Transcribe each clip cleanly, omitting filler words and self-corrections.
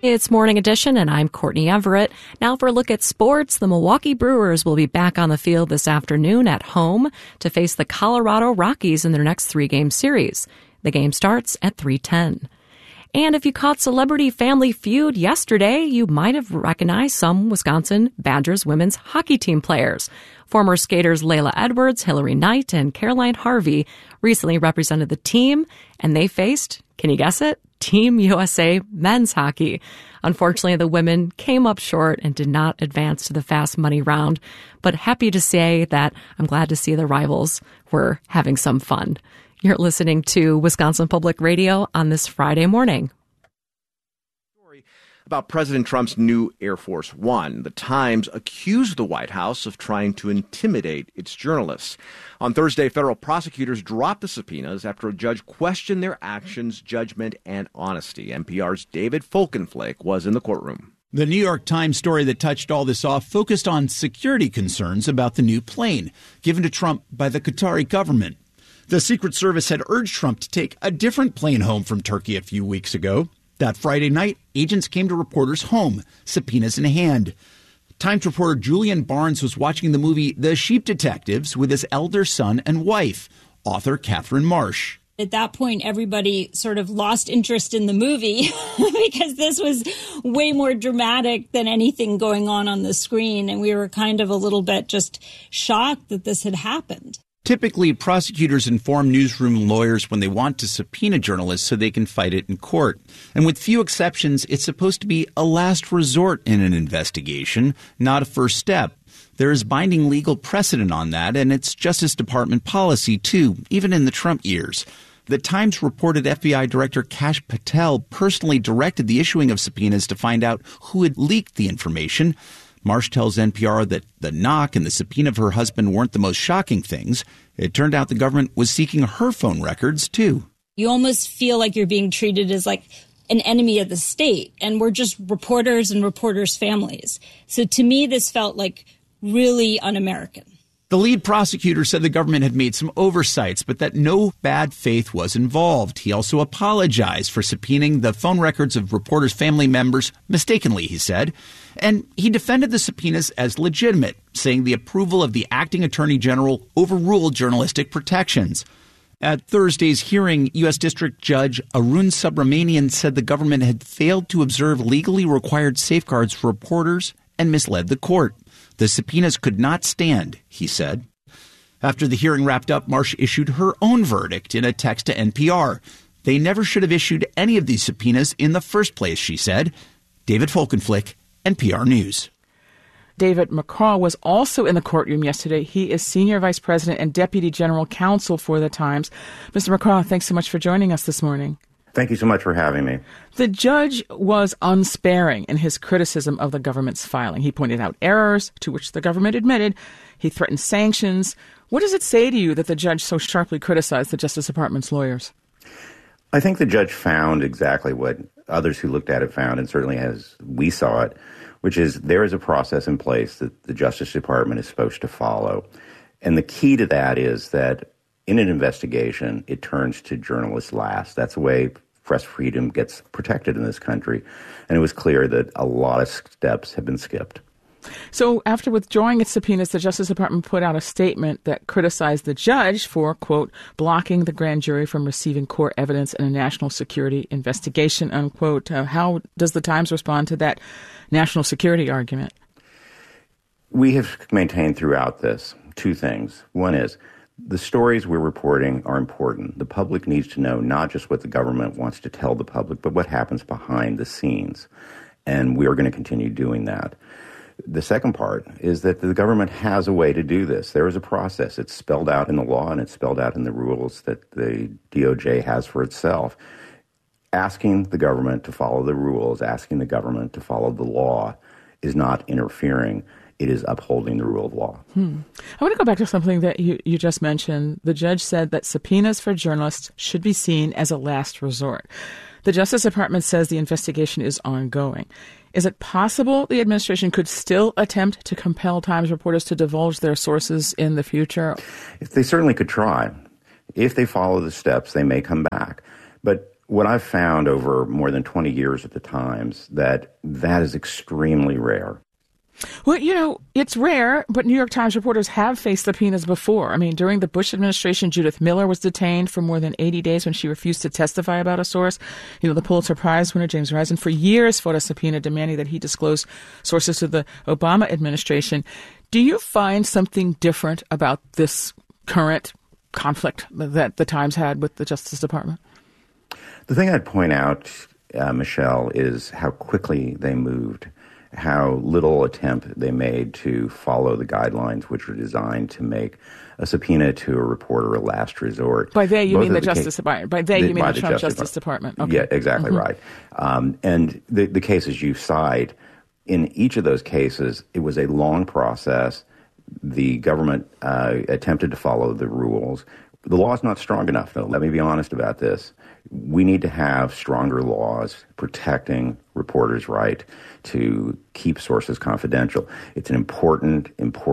It's Morning Edition, and I'm Courtney Everett. Now for a look at sports. The Milwaukee Brewers will be back on the field this afternoon at home to face the Colorado Rockies in their next 3-game series. The game starts at 3:10. And if you caught Celebrity Family Feud yesterday, you might have recognized some Wisconsin Badgers women's hockey team players. Former skaters Layla Edwards, Hillary Knight, and Caroline Harvey recently represented the team, and they faced, can you guess it? Team USA men's hockey. Unfortunately, the women came up short and did not advance to the fast money round, but happy to say that I'm glad to see the rivals were having some fun. You're listening to Wisconsin Public Radio on this Friday morning. About President Trump's new Air Force One, the Times accused the White House of trying to intimidate its journalists. On Thursday, federal prosecutors dropped the subpoenas after a judge questioned their actions, judgment, and honesty. NPR's David Folkenflik was in the courtroom. The New York Times story that touched all this off focused on security concerns about the new plane given to Trump by the Qatari government. The Secret Service had urged Trump to take a different plane home from Turkey a few weeks ago. That Friday night, agents came to reporters' home, subpoenas in hand. Times reporter Julian Barnes was watching the movie The Sheep Detectives with his elder son and wife, author Catherine Marsh. At that point, everybody sort of lost interest in the movie because this was way more dramatic than anything going on the screen. And we were kind of a little bit just shocked that this had happened. Typically, prosecutors inform newsroom lawyers when they want to subpoena journalists so they can fight it in court. And with few exceptions, it's supposed to be a last resort in an investigation, not a first step. There is binding legal precedent on that, and it's Justice Department policy, too, even in the Trump years. The Times reported FBI Director Kash Patel personally directed the issuing of subpoenas to find out who had leaked the information. Marsh tells NPR that the knock and the subpoena of her husband weren't the most shocking things. It turned out the government was seeking her phone records, too. You almost feel like you're being treated as like an enemy of the state, and we're just reporters and reporters' families. So to me, this felt like really un-American. The lead prosecutor said the government had made some oversights, but that no bad faith was involved. He also apologized for subpoenaing the phone records of reporters' family members mistakenly, he said. And he defended the subpoenas as legitimate, saying the approval of the acting attorney general overruled journalistic protections. At Thursday's hearing, U.S. District Judge Arun Subramanian said the government had failed to observe legally required safeguards for reporters and misled the court. The subpoenas could not stand, he said. After the hearing wrapped up, Marsh issued her own verdict in a text to NPR. They never should have issued any of these subpoenas in the first place, she said. David Folkenflik, NPR News. David McCraw was also in the courtroom yesterday. He is Senior Vice President and Deputy General Counsel for the Times. Mr. McCraw, thanks so much for joining us this morning. Thank you so much for having me. The judge was unsparing in his criticism of the government's filing. He pointed out errors, to which the government admitted. He threatened sanctions. What does it say to you that the judge so sharply criticized the Justice Department's lawyers? I think the judge found exactly what others who looked at it found, and certainly as we saw it, which is there is a process in place that the Justice Department is supposed to follow. And the key to that is that in an investigation, it turns to journalists last. That's the way press freedom gets protected in this country. And it was clear that a lot of steps have been skipped. So after withdrawing its subpoenas, the Justice Department put out a statement that criticized the judge for, quote, blocking the grand jury from receiving core evidence in a national security investigation, unquote. How does the Times respond to that national security argument? We have maintained throughout this two things. One is the stories we're reporting are important. The public needs to know not just what the government wants to tell the public, but what happens behind the scenes. And we are going to continue doing that. The second part is that the government has a way to do this. There is a process. It's spelled out in the law and it's spelled out in the rules that the DOJ has for itself. Asking the government to follow the rules, asking the government to follow the law is not interfering. It is upholding the rule of law. I want to go back to something that you just mentioned. The judge said that subpoenas for journalists should be seen as a last resort. The Justice Department says the investigation is ongoing. Is it possible the administration could still attempt to compel Times reporters to divulge their sources in the future? They certainly could try. If they follow the steps, they may come back. But what I've found over more than 20 years at the Times, that is extremely rare. Well, it's rare, but New York Times reporters have faced subpoenas before. I mean, during the Bush administration, Judith Miller was detained for more than 80 days when she refused to testify about a source. The Pulitzer Prize winner, James Risen, for years fought a subpoena demanding that he disclose sources to the Obama administration. Do you find something different about this current conflict that the Times had with the Justice Department? The thing I'd point out, Michelle, is how quickly they moved, how little attempt they made to follow the guidelines which are designed to make a subpoena to a reporter a last resort. By they, you mean the Justice Department. By they, you mean the Trump Justice Department. Okay. Yeah, exactly right. And the cases you cite, in each of those cases, it was a long process. The government attempted to follow the rules. The law is not strong enough, though. Let me be honest about this. We need to have stronger laws protecting reporters' right to keep sources confidential. It's an important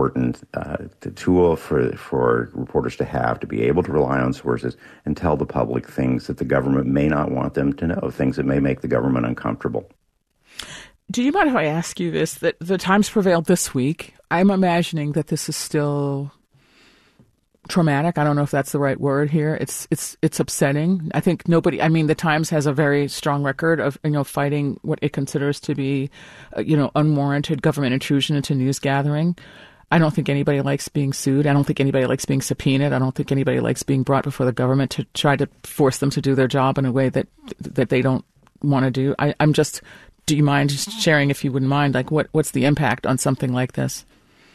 tool for reporters to have, to be able to rely on sources and tell the public things that the government may not want them to know, things that may make the government uncomfortable. Do you mind if I ask you this, that the Times prevailed this week? I'm imagining that this is still traumatic. I don't know if that's the right word here. It's upsetting. I think the Times has a very strong record of, fighting what it considers to be, unwarranted government intrusion into news gathering. I don't think anybody likes being sued. I don't think anybody likes being subpoenaed. I don't think anybody likes being brought before the government to try to force them to do their job in a way that they don't want to do. Do you mind sharing, if you wouldn't mind, what's the impact on something like this?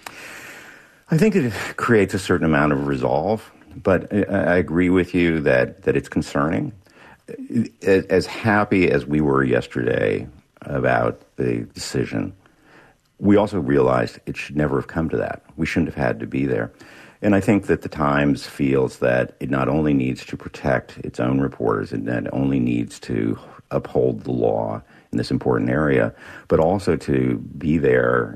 I think it creates a certain amount of resolve, but I agree with you that it's concerning. As happy as we were yesterday about the decision, we also realized it should never have come to that. We shouldn't have had to be there. And I think that the Times feels that it not only needs to protect its own reporters, and that only needs to uphold the law in this important area, but also to be there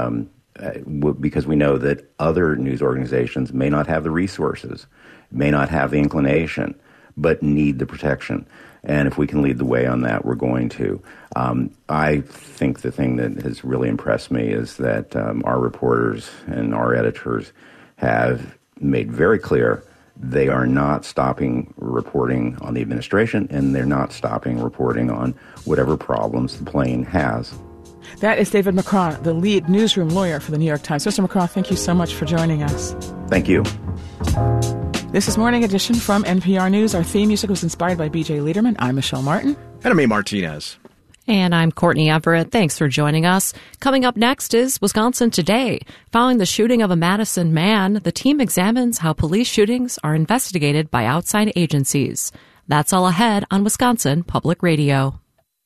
because we know that other news organizations may not have the resources, may not have the inclination, but need the protection. And if we can lead the way on that, we're going to. I think the thing that has really impressed me is that our reporters and our editors have made very clear they are not stopping reporting on the administration, and they're not stopping reporting on whatever problems the plane has. That is David McCraw, the lead newsroom lawyer for the New York Times. Mr. McCraw, thank you so much for joining us. Thank you. This is Morning Edition from NPR News. Our theme music was inspired by B.J. Liederman. I'm Michelle Martin. And I'm A. Martinez. And I'm Courtney Everett. Thanks for joining us. Coming up next is Wisconsin Today. Following the shooting of a Madison man, the team examines how police shootings are investigated by outside agencies. That's all ahead on Wisconsin Public Radio.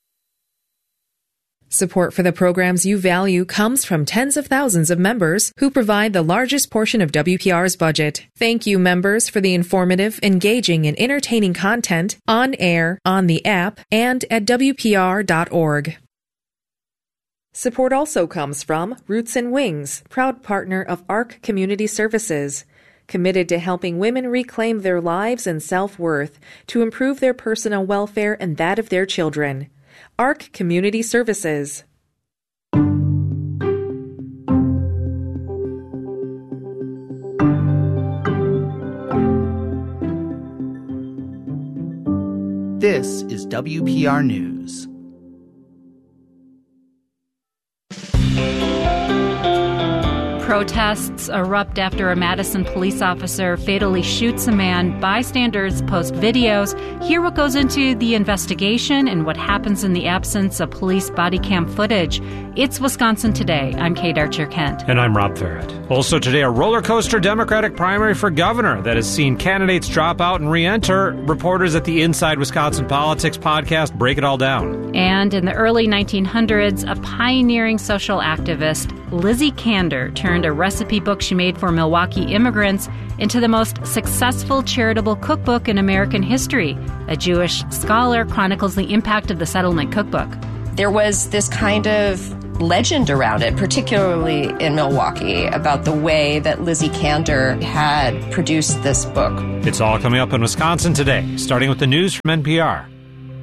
Support for the programs you value comes from tens of thousands of members who provide the largest portion of WPR's budget. Thank you, members, for the informative, engaging, and entertaining content on air, on the app, and at WPR.org. Support also comes from Roots and Wings, proud partner of ARC Community Services, committed to helping women reclaim their lives and self-worth to improve their personal welfare and that of their children. ARC Community Services. This is WPR News. Protests erupt after a Madison police officer fatally shoots a man. Bystanders post videos. Hear what goes into the investigation and what happens in the absence of police body cam footage. It's Wisconsin Today. I'm Kate Archer-Kent. And I'm Rob Farrett. Also today, a roller coaster Democratic primary for governor that has seen candidates drop out and re-enter. Reporters at the Inside Wisconsin Politics podcast break it all down. And in the early 1900s, a pioneering social activist, Lizzie Kander, turned a recipe book she made for Milwaukee immigrants into the most successful charitable cookbook in American history. A Jewish scholar chronicles the impact of the settlement cookbook. There was this kind of legend around it, particularly in Milwaukee, about the way that Lizzie Kander had produced this book. It's all coming up in Wisconsin Today, starting with the news from NPR.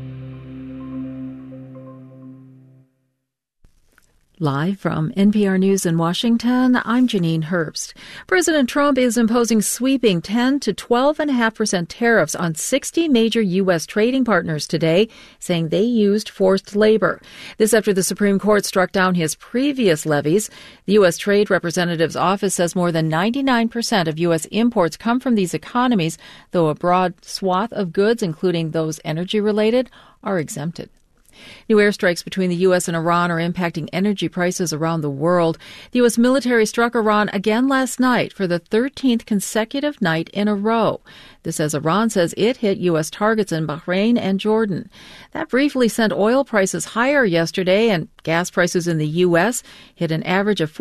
Live from NPR News in Washington, I'm Janine Herbst. President Trump is imposing sweeping 10 to 12.5% tariffs on 60 major U.S. trading partners today, saying they used forced labor. This after the Supreme Court struck down his previous levies. The U.S. Trade Representative's office says more than 99% of U.S. imports come from these economies, though a broad swath of goods, including those energy-related, are exempted. New airstrikes between the U.S. and Iran are impacting energy prices around the world. The U.S. military struck Iran again last night for the 13th consecutive night in a row. This as Iran says it hit U.S. targets in Bahrain and Jordan. That briefly sent oil prices higher yesterday, and gas prices in the U.S. hit an average of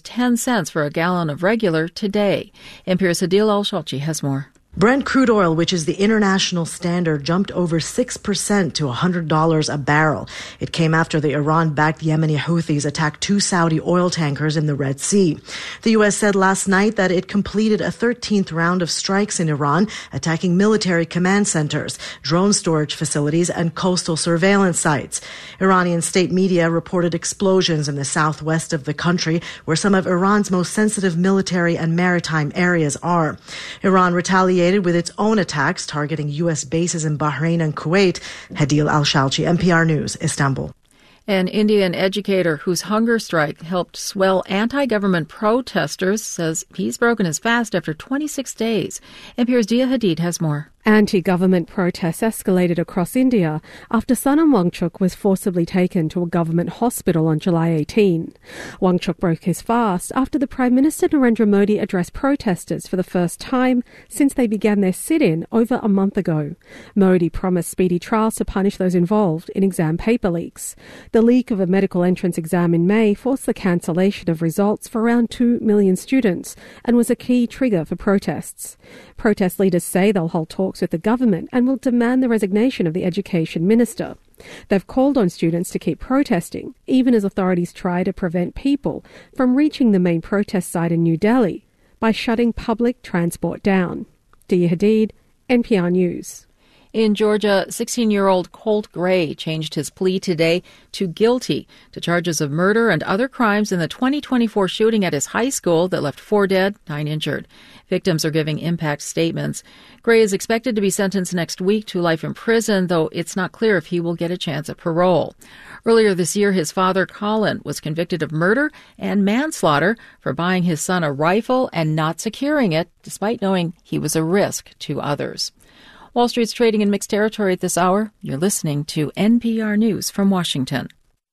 $4.10 for a gallon of regular today. NPR's Adil Al-Shalchi has more. Brent crude oil, which is the international standard, jumped over 6% to $100 a barrel. It came after the Iran-backed Yemeni Houthis attacked 2 Saudi oil tankers in the Red Sea. The U.S. said last night that it completed a 13th round of strikes in Iran, attacking military command centers, drone storage facilities, and coastal surveillance sites. Iranian state media reported explosions in the southwest of the country, where some of Iran's most sensitive military and maritime areas are. Iran retaliated with its own attacks targeting U.S. bases in Bahrain and Kuwait. Hadil Al-Shalchi, NPR News, Istanbul. An Indian educator whose hunger strike helped swell anti-government protesters says he's broken his fast after 26 days. NPR's Dia Hadid has more. Anti-government protests escalated across India after Sonam Wangchuk was forcibly taken to a government hospital on July 18. Wangchuk broke his fast after the Prime Minister Narendra Modi addressed protesters for the first time since they began their sit-in over a month ago. Modi promised speedy trials to punish those involved in exam paper leaks. The leak of a medical entrance exam in May forced the cancellation of results for around 2 million students and was a key trigger for protests. Protest leaders say they'll hold talks with the government and will demand the resignation of the education minister. They've called on students to keep protesting, even as authorities try to prevent people from reaching the main protest site in New Delhi by shutting public transport down. Dia Hadid, NPR News. In Georgia, 16-year-old Colt Gray changed his plea today to guilty to charges of murder and other crimes in the 2024 shooting at his high school that left 4 dead, 9 injured. Victims are giving impact statements. Gray is expected to be sentenced next week to life in prison, though it's not clear if he will get a chance at parole. Earlier this year, his father, Colin, was convicted of murder and manslaughter for buying his son a rifle and not securing it, despite knowing he was a risk to others. Wall Street's trading in mixed territory at this hour. You're listening to NPR News from Washington.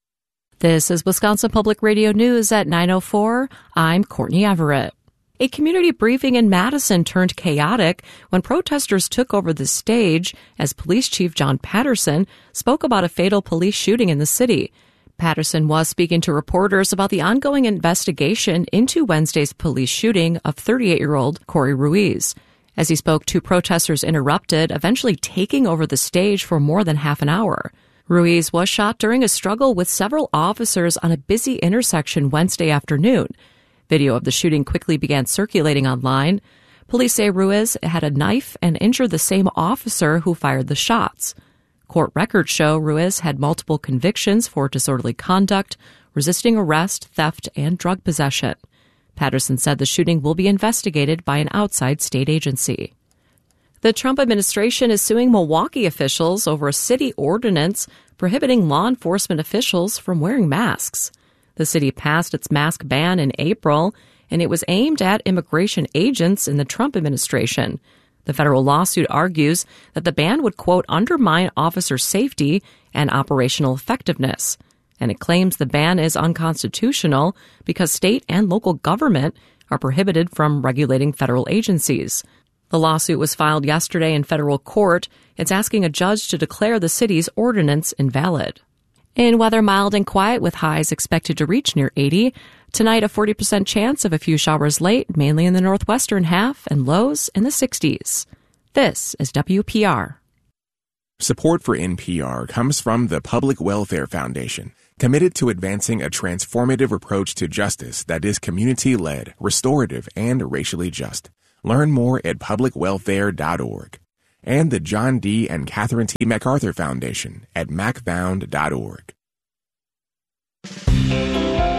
This is Wisconsin Public Radio News at 9:04. I'm Courtney Everett. A community briefing in Madison turned chaotic when protesters took over the stage as Police Chief John Patterson spoke about a fatal police shooting in the city. Patterson was speaking to reporters about the ongoing investigation into Wednesday's police shooting of 38-year-old Corey Ruiz. As he spoke, 2 protesters interrupted, eventually taking over the stage for more than half an hour. Ruiz was shot during a struggle with several officers on a busy intersection Wednesday afternoon. Video of the shooting quickly began circulating online. Police say Ruiz had a knife and injured the same officer who fired the shots. Court records show Ruiz had multiple convictions for disorderly conduct, resisting arrest, theft, and drug possession. Patterson said the shooting will be investigated by an outside state agency. The Trump administration is suing Milwaukee officials over a city ordinance prohibiting law enforcement officials from wearing masks. The city passed its mask ban in April, and it was aimed at immigration agents in the Trump administration. The federal lawsuit argues that the ban would, quote, undermine officer safety and operational effectiveness. And it claims the ban is unconstitutional because state and local government are prohibited from regulating federal agencies. The lawsuit was filed yesterday in federal court. It's asking a judge to declare the city's ordinance invalid. In weather, mild and quiet with highs expected to reach near 80. Tonight, a 40% chance of a few showers late, mainly in the northwestern half, and lows in the 60s. This is WPR. Support for NPR comes from the Public Welfare Foundation, committed to advancing a transformative approach to justice that is community-led, restorative, and racially just. Learn more at publicwelfare.org. And the John D. and Catherine T. MacArthur Foundation at macfound.org.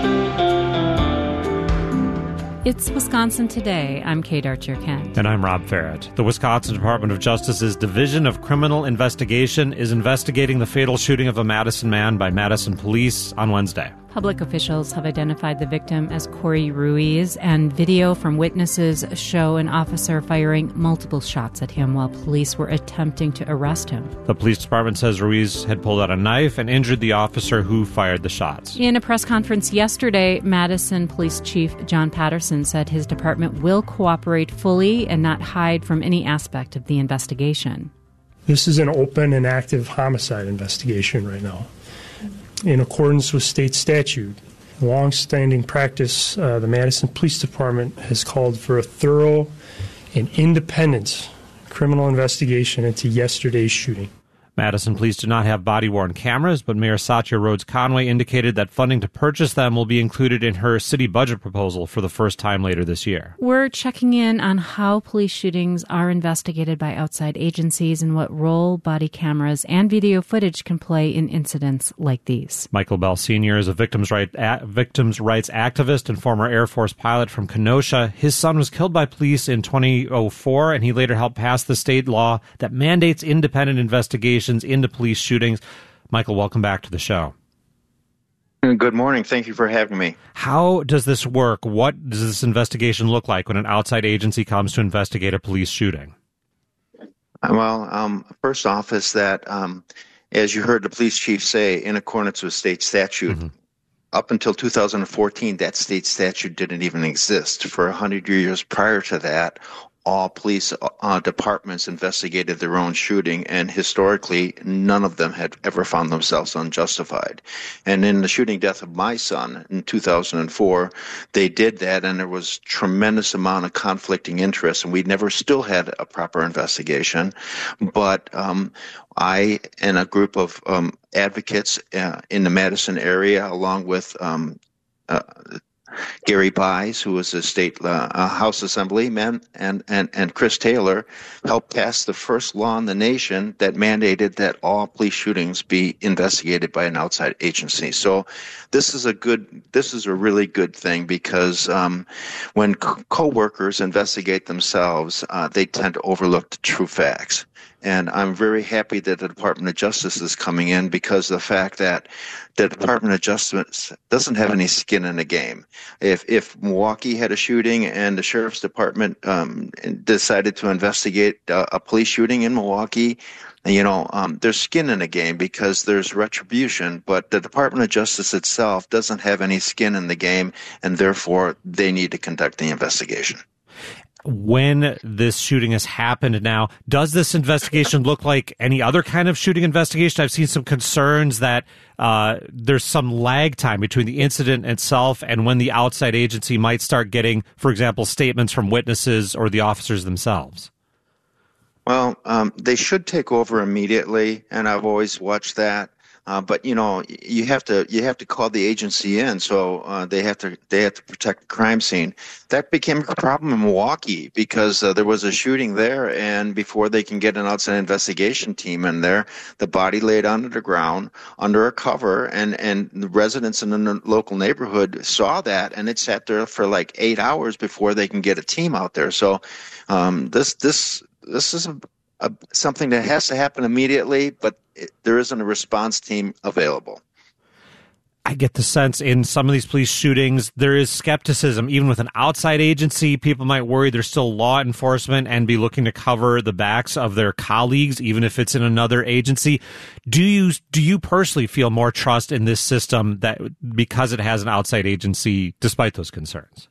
It's Wisconsin Today. I'm Kate Archer-Kent. And I'm Rob Farrett. The Wisconsin Department of Justice's Division of Criminal Investigation is investigating the fatal shooting of a Madison man by Madison police on Wednesday. Public officials have identified the victim as Corey Ruiz, and video from witnesses show an officer firing multiple shots at him while police were attempting to arrest him. The police department says Ruiz had pulled out a knife and injured the officer who fired the shots. In a press conference yesterday, Madison Police Chief John Patterson said his department will cooperate fully and not hide from any aspect of the investigation. This is an open and active homicide investigation right now. In accordance with state statute, long-standing practice, the Madison Police Department has called for a thorough and independent criminal investigation into yesterday's shooting. Madison police do not have body-worn cameras, but Mayor Satya Rhodes Conway indicated that funding to purchase them will be included in her city budget proposal for the first time later this year. We're checking in on how police shootings are investigated by outside agencies and what role body cameras and video footage can play in incidents like these. Michael Bell Sr. is a victims' rights activist and former Air Force pilot from Kenosha. His son was killed by police in 2004, and he later helped pass the state law that mandates independent investigations into police shootings. Michael, welcome back to the show. Good morning. Thank you for having me. How does this work? What does this investigation look like when an outside agency comes to investigate a police shooting? Well, first off is that, as you heard the police chief say, in accordance with state statute, up until 2014, that state statute didn't even exist. For 100 years prior to that, all police departments investigated their own shooting, and historically, none of them had ever found themselves unjustified. And in the shooting death of my son in 2004, they did that, and there was tremendous amount of conflicting interest, and we never still had a proper investigation. But I and a group of advocates in the Madison area, along with Gary Bies, who was a state House Assemblyman, and Chris Taylor, helped pass the first law in the nation that mandated that all police shootings be investigated by an outside agency. So this is a really good thing, because when co-workers investigate themselves, they tend to overlook the true facts. And I'm very happy that the Department of Justice is coming in, because of the fact that the Department of Justice doesn't have any skin in the game. If Milwaukee had a shooting and the Sheriff's Department decided to investigate a police shooting in Milwaukee, there's skin in the game because there's retribution, but the Department of Justice itself doesn't have any skin in the game, and therefore they need to conduct the investigation. When this shooting has happened now, does this investigation look like any other kind of shooting investigation? I've seen some concerns that there's some lag time between the incident itself and when the outside agency might start getting, for example, statements from witnesses or the officers themselves. Well, they should take over immediately, and I've always watched that. But you have to call the agency in, so they have to protect the crime scene. That became a problem in Milwaukee because there was a shooting there, and before they can get an outside investigation team in there, the body laid under the ground under a cover, and the residents in the local neighborhood saw that, and it sat there for like 8 hours before they can get a team out there. So this is something that has to happen immediately, but there isn't a response team available. I get the sense in some of these police shootings, there is skepticism. Even with an outside agency, people might worry there's still law enforcement and be looking to cover the backs of their colleagues, even if it's in another agency. Do you personally feel more trust in this system that because it has an outside agency, despite those concerns?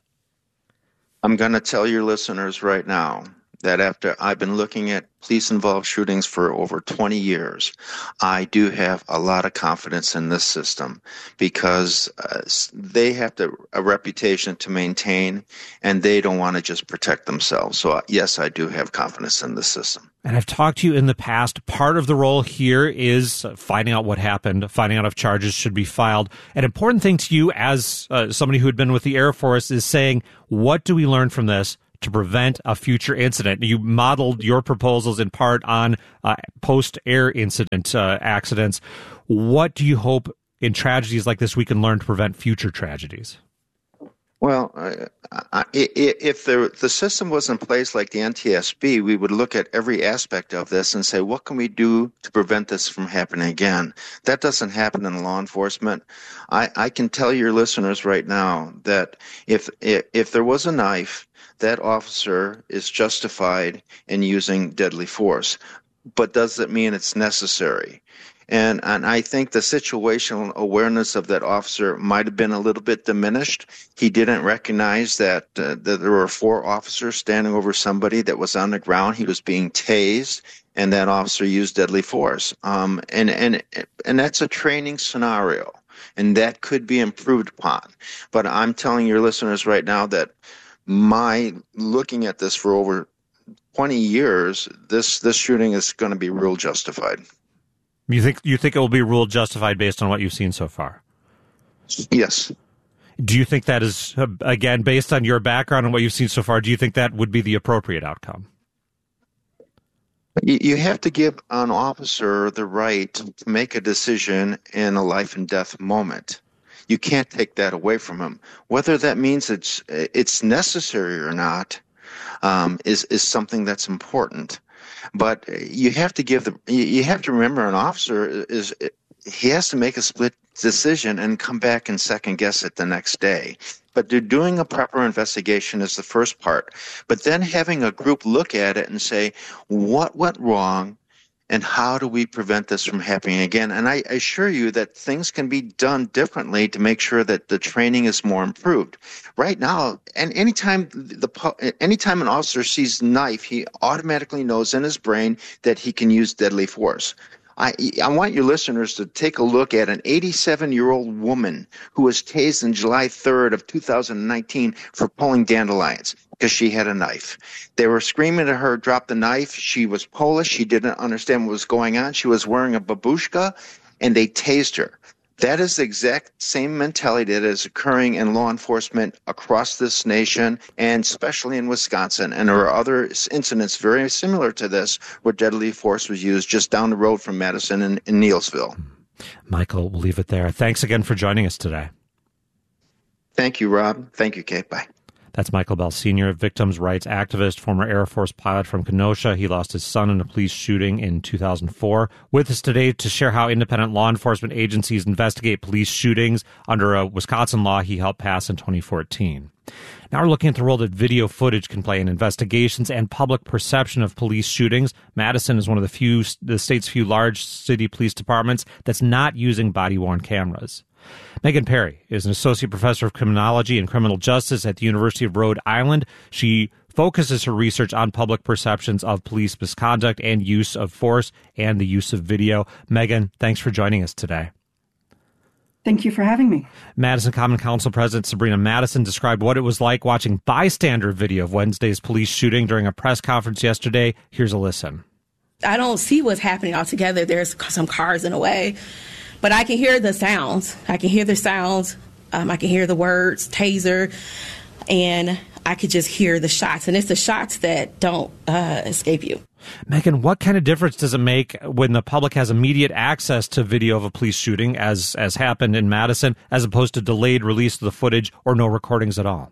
I'm going to tell your listeners right now that after I've been looking at police-involved shootings for over 20 years, I do have a lot of confidence in this system because they have a reputation to maintain, and they don't want to just protect themselves. So, yes, I do have confidence in this system. And I've talked to you in the past. Part of the role here is finding out what happened, finding out if charges should be filed. An important thing to you as somebody who had been with the Air Force is saying, what do we learn from this to prevent a future incident? You modeled your proposals in part on post-air incident accidents. What do you hope in tragedies like this we can learn to prevent future tragedies? Well, if the system was in place like the NTSB, we would look at every aspect of this and say, what can we do to prevent this from happening again? That doesn't happen in law enforcement. I can tell your listeners right now that if there was a knife, that officer is justified in using deadly force. But does that mean it's necessary? And I think the situational awareness of that officer might have been a little bit diminished. He didn't recognize that there were 4 officers standing over somebody that was on the ground. He was being tased, and that officer used deadly force. And that's a training scenario, and that could be improved upon. But I'm telling your listeners right now that my looking at this for over 20 years, this shooting is going to be rule justified. You think it will be ruled justified based on what you've seen so far? Yes. Do you think that is, again, based on your background and what you've seen so far, do you think that would be the appropriate outcome? You have to give an officer the right to make a decision in a life and death moment. You can't take that away from him. Whether that means it's necessary or not is something that's important. But you have to remember an officer he has to make a split decision and come back and second guess it the next day. But doing a proper investigation is the first part. But then having a group look at it and say, what went wrong and how do we prevent this from happening again? And I assure you that things can be done differently to make sure that the training is more improved. Right now, and anytime an officer sees a knife, he automatically knows in his brain that he can use deadly force. I want your listeners to take a look at an 87-year-old woman who was tased on July 3rd of 2019 for pulling dandelions because she had a knife. They were screaming at her, drop the knife. She was Polish. She didn't understand what was going on. She was wearing a babushka, and they tased her. That is the exact same mentality that is occurring in law enforcement across this nation, and especially in Wisconsin. And there are other incidents very similar to this where deadly force was used just down the road from Madison in Neillsville. Michael, we'll leave it there. Thanks again for joining us today. Thank you, Rob. Thank you, Kate. Bye. That's Michael Bell Sr., victims' rights activist, former Air Force pilot from Kenosha. He lost his son in a police shooting in 2004. With us today to share how independent law enforcement agencies investigate police shootings under a Wisconsin law he helped pass in 2014. Now we're looking at the role that video footage can play in investigations and public perception of police shootings. Madison is one of the state's few large city police departments that's not using body-worn cameras. Megan Perry is an associate professor of criminology and criminal justice at the University of Rhode Island. She focuses her research on public perceptions of police misconduct and use of force and the use of video. Megan, thanks for joining us today. Thank you for having me. Madison Common Council President Sabrina Madison described what it was like watching bystander video of Wednesday's police shooting during a press conference yesterday. Here's a listen. I don't see what's happening altogether. There's some cars in the way. But I can hear the sounds. I can hear the words, taser, and I could just hear the shots. And it's the shots that don't escape you. Megan, what kind of difference does it make when the public has immediate access to video of a police shooting, as happened in Madison, as opposed to delayed release of the footage or no recordings at all?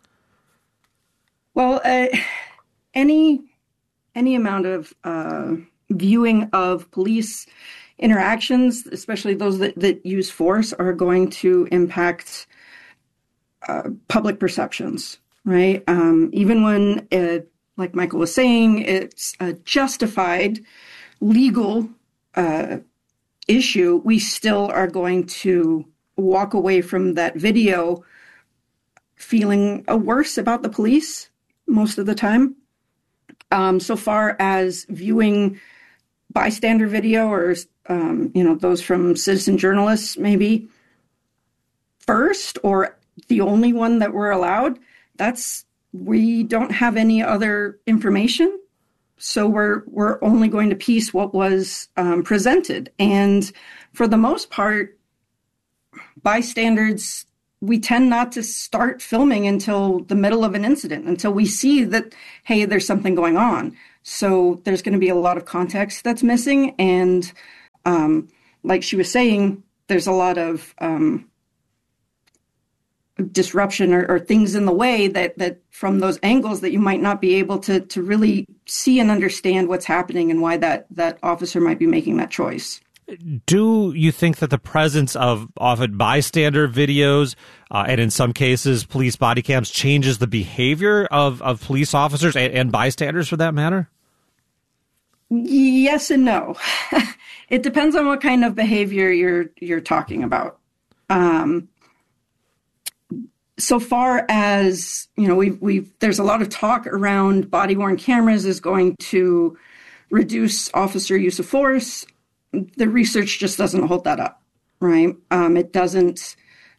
Well, any amount of viewing of police interactions, especially those that use force, are going to impact public perceptions, right? Even when, like Michael was saying, it's a justified legal issue, we still are going to walk away from that video feeling worse about the police most of the time. So far as viewing bystander video or those from citizen journalists maybe first or the only one that we're allowed, we don't have any other information. So we're only going to piece what was presented. And for the most part, bystanders, we tend not to start filming until the middle of an incident, until we see that, hey, there's something going on. So there's going to be a lot of context that's missing. And like she was saying, there's a lot of disruption or things in the way that from those angles that you might not be able to really see and understand what's happening and why that officer might be making that choice. Do you think that the presence of often bystander videos and in some cases police body cams changes the behavior of police officers and bystanders for that matter? Yes and no. It depends on what kind of behavior you're talking about. So far as, there's a lot of talk around body-worn cameras is going to reduce officer use of force. The research just doesn't hold that up, right? It doesn't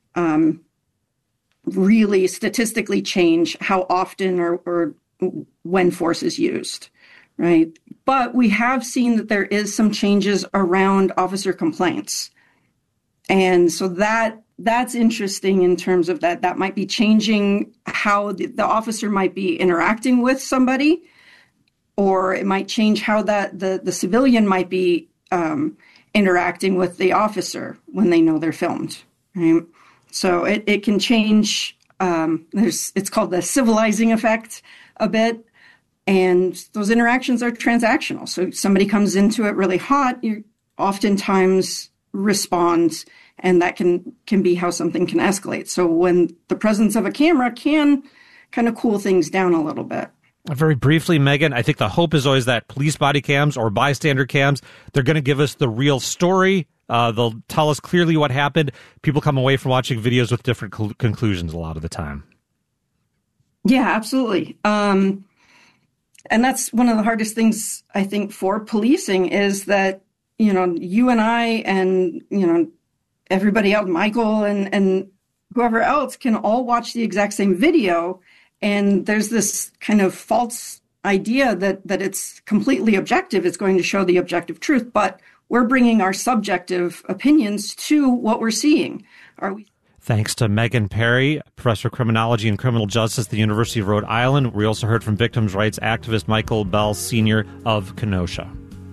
really statistically change how often or when force is used, right? But we have seen that there is some changes around officer complaints. And so that's interesting in terms of that might be changing how the officer might be interacting with somebody, or it might change how the civilian might be interacting with the officer when they know they're filmed. Right? So it can change. It's called the civilizing effect a bit, and those interactions are transactional. So somebody comes into it really hot, you oftentimes respond, and that can be how something can escalate. So when the presence of a camera can kind of cool things down a little bit. Very briefly, Megan, I think the hope is always that police body cams or bystander cams, they're going to give us the real story. They'll tell us clearly what happened. People come away from watching videos with different conclusions a lot of the time. Yeah, absolutely. And that's one of the hardest things, I think, for policing is that, you and I and, everybody else, Michael and whoever else can all watch the exact same video. And there's this kind of false idea that it's completely objective. It's going to show the objective truth, but we're bringing our subjective opinions to what we're seeing. Thanks to Megan Perry, professor of criminology and criminal justice at the University of Rhode Island. We also heard from victims' rights activist Michael Bell, Sr. of Kenosha.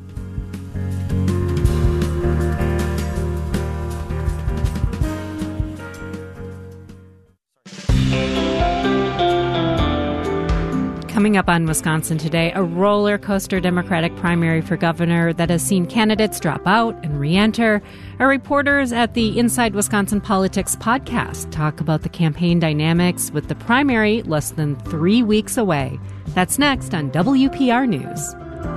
Coming up on Wisconsin Today, a roller coaster Democratic primary for governor that has seen candidates drop out and re-enter. Our reporters at the Inside Wisconsin Politics podcast talk about the campaign dynamics with the primary less than 3 weeks away. That's next on WPR News.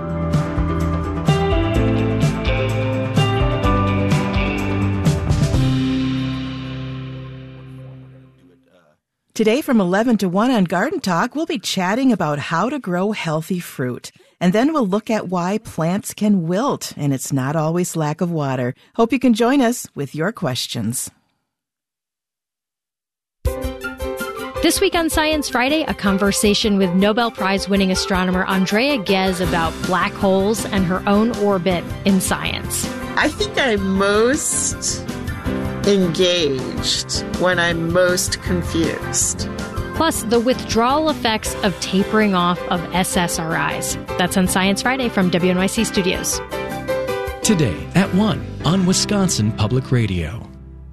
Today from 11 to 1 on Garden Talk, we'll be chatting about how to grow healthy fruit. And then we'll look at why plants can wilt, and it's not always lack of water. Hope you can join us with your questions. This week on Science Friday, a conversation with Nobel Prize-winning astronomer Andrea Ghez about black holes and her own orbit in science. I think I'm most engaged when I'm most confused. Plus, the withdrawal effects of tapering off of SSRIs. That's on Science Friday from WNYC Studios. Today at 1 on Wisconsin Public Radio.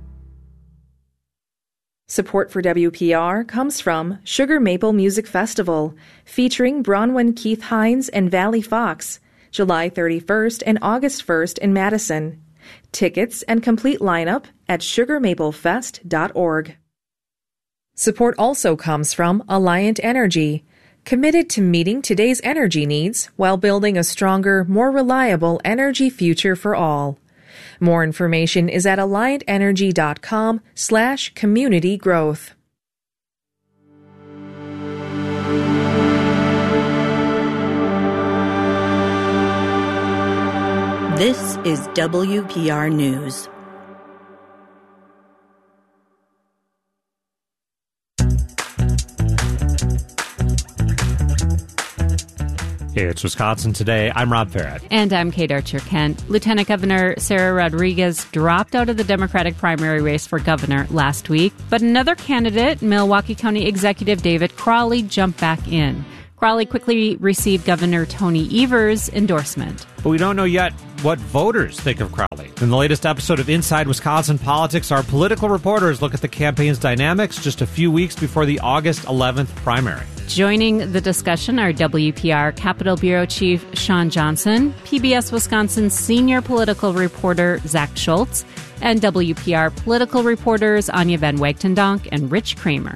Support for WPR comes from Sugar Maple Music Festival, featuring Bronwyn Keith Hines and Valley Fox, July 31st and August 1st in Madison. Tickets and complete lineup at sugarmaplefest.org. Support also comes from Alliant Energy, committed to meeting today's energy needs while building a stronger, more reliable energy future for all. More information is at alliantenergy.com/community growth. This is WPR News. It's Wisconsin Today. I'm Rob Farrett. And I'm Kate Archer-Kent. Lieutenant Governor Sarah Rodriguez dropped out of the Democratic primary race for governor last week, but another candidate, Milwaukee County Executive David Crowley, jumped back in. Crowley quickly received Governor Tony Evers' endorsement. But we don't know yet what voters think of Crowley. In the latest episode of Inside Wisconsin Politics, our political reporters look at the campaign's dynamics just a few weeks before the August 11th primary. Joining the discussion are WPR Capitol Bureau Chief Sean Johnson, PBS Wisconsin senior political reporter Zach Schultz, and WPR political reporters Anya Van Wagtendonk and Rich Kramer.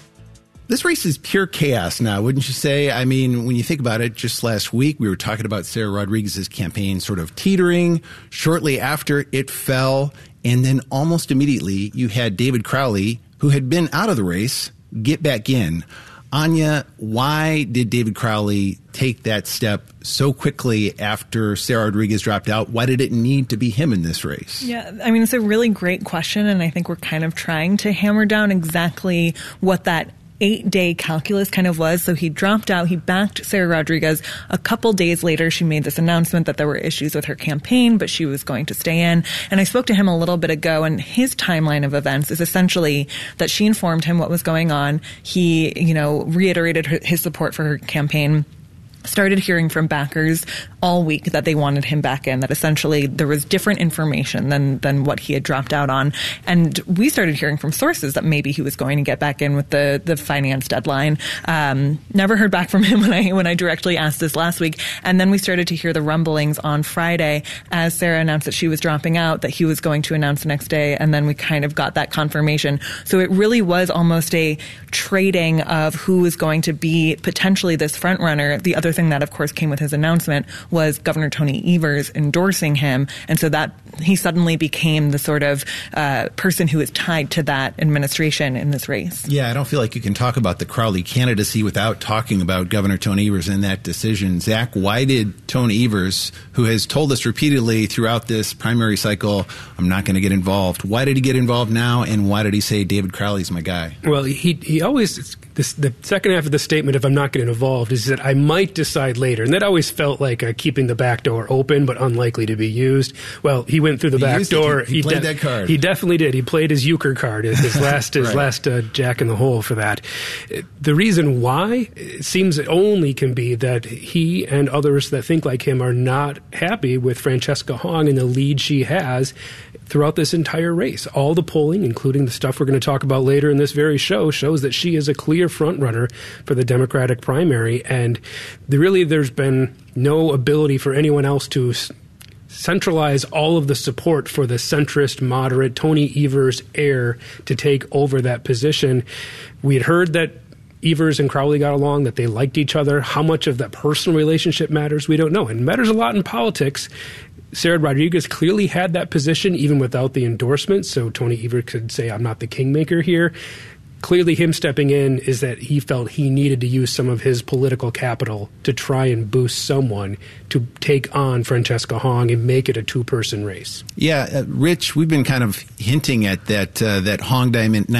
This race is pure chaos now, wouldn't you say? I mean, when you think about it, just last week we were talking about Sarah Rodriguez's campaign sort of teetering. Shortly after, it fell. And then almost immediately, you had David Crowley, who had been out of the race, get back in. Anya, why did David Crowley take that step so quickly after Sarah Rodriguez dropped out? Why did it need to be him in this race? Yeah, I mean, it's a really great question, and I think we're kind of trying to hammer down exactly what that 8-day calculus kind of was. So he dropped out. He backed Sarah Rodriguez. A couple days later, she made this announcement that there were issues with her campaign, but she was going to stay in. And I spoke to him a little bit ago, and his timeline of events is essentially that she informed him what was going on. He, reiterated his support for her campaign. Started hearing from backers all week that they wanted him back in, that essentially there was different information than what he had dropped out on. And we started hearing from sources that maybe he was going to get back in with the finance deadline. Never heard back from him when I directly asked this last week. And then we started to hear the rumblings on Friday as Sarah announced that she was dropping out, that he was going to announce the next day. And then we kind of got that confirmation. So it really was almost a trading of who was going to be potentially this front runner. The other thing that, of course, came with his announcement was Governor Tony Evers endorsing him. And so that he suddenly became the sort of person who is tied to that administration in this race. Yeah, I don't feel like you can talk about the Crowley candidacy without talking about Governor Tony Evers and that decision. Zach, why did Tony Evers, who has told us repeatedly throughout this primary cycle, I'm not going to get involved, why did he get involved now, and why did he say David Crowley's my guy? Well, he always, the second half of the statement of I'm not getting involved is that I might decide later. And that always felt like keeping the back door open but unlikely to be used. Well, he went through the back door. He played that card. He definitely did. He played his euchre card, his last jack in the hole for that. The reason why, it seems it only can be that he and others that think like him are not happy with Francesca Hong and the lead she has throughout this entire race. All the polling, including the stuff we're going to talk about later in this very show, shows that she is a clear front runner for the Democratic primary. And there's been no ability for anyone else to centralize all of the support for the centrist, moderate Tony Evers heir to take over that position. We had heard that Evers and Crowley got along, that they liked each other. How much of that personal relationship matters, we don't know. And it matters a lot in politics. Sarah Rodriguez clearly had that position even without the endorsement, so Tony Evers could say, I'm not the kingmaker here. Clearly him stepping in is that he felt he needed to use some of his political capital to try and boost someone to take on Francesca Hong and make it a two-person race. Yeah, Rich, we've been kind of hinting at that Hong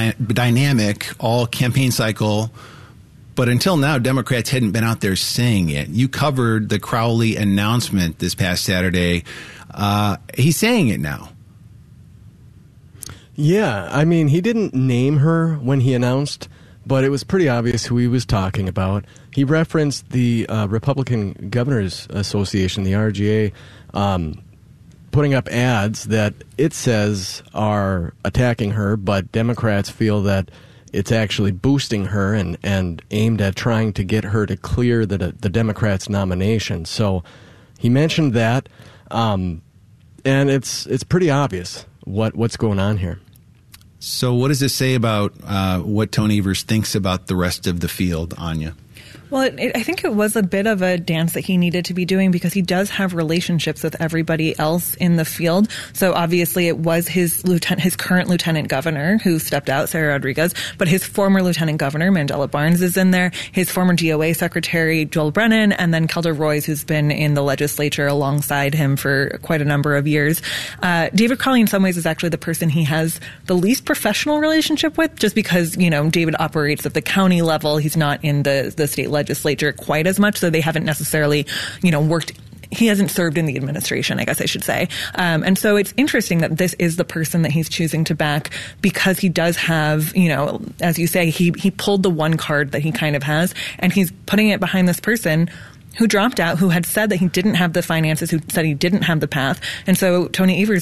dynamic all campaign cycle. But until now, Democrats hadn't been out there saying it. You covered the Crowley announcement this past Saturday. He's saying it now. Yeah, I mean, he didn't name her when he announced, but it was pretty obvious who he was talking about. He referenced the Republican Governors Association, the RGA, putting up ads that it says are attacking her, but Democrats feel that it's actually boosting her and aimed at trying to get her to clear the Democrats' nomination. So he mentioned that, and it's pretty obvious what's going on here. So what does this say about what Tony Evers thinks about the rest of the field, Anya? Well, I think it was a bit of a dance that he needed to be doing because he does have relationships with everybody else in the field. So obviously it was his current lieutenant governor who stepped out, Sarah Rodriguez, but his former lieutenant governor, Mandela Barnes, is in there, his former DOA secretary, Joel Brennan, and then Kelda Roys, who's been in the legislature alongside him for quite a number of years. David Crowley, in some ways, is actually the person he has the least professional relationship with, just because, David operates at the county level. He's not in the state legislature quite as much, so they haven't necessarily, worked he hasn't served in the administration, I guess I should say. And so it's interesting that this is the person that he's choosing to back because he does have, as you say, he pulled the one card that he kind of has, and he's putting it behind this person who dropped out, who had said that he didn't have the finances, who said he didn't have the path. And so Tony Evers